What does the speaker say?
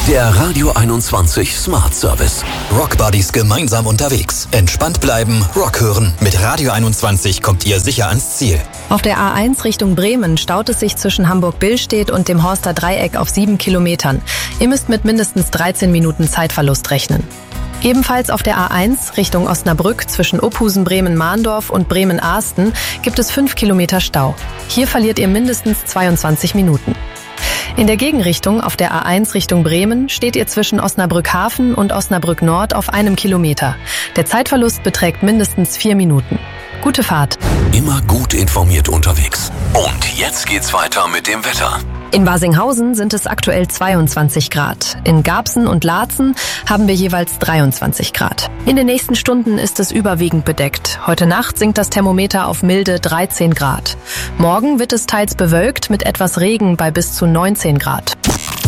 Der Radio 21 Smart Service. Rock Buddies gemeinsam unterwegs. Entspannt bleiben, Rock hören. Mit Radio 21 kommt ihr sicher ans Ziel. Auf der A1 Richtung Bremen staut es sich zwischen Hamburg-Billstedt und dem Horster Dreieck auf 7 Kilometern. Ihr müsst mit mindestens 13 Minuten Zeitverlust rechnen. Ebenfalls auf der A1 Richtung Osnabrück zwischen Ophusen, Bremen-Mahndorf und Bremen-Ahsten gibt es 5 Kilometer Stau. Hier verliert ihr mindestens 22 Minuten. In der Gegenrichtung auf der A1 Richtung Bremen steht ihr zwischen Osnabrück-Hafen und Osnabrück-Nord auf 1 Kilometer. Der Zeitverlust beträgt mindestens 4 Minuten. Gute Fahrt. Immer gut informiert unterwegs. Und jetzt geht's weiter mit dem Wetter. In Barsinghausen sind es aktuell 22 Grad. In Garbsen und Laatzen haben wir jeweils 23 Grad. In den nächsten Stunden ist es überwiegend bedeckt. Heute Nacht sinkt das Thermometer auf milde 13 Grad. Morgen wird es teils bewölkt mit etwas Regen bei bis zu 19 Grad.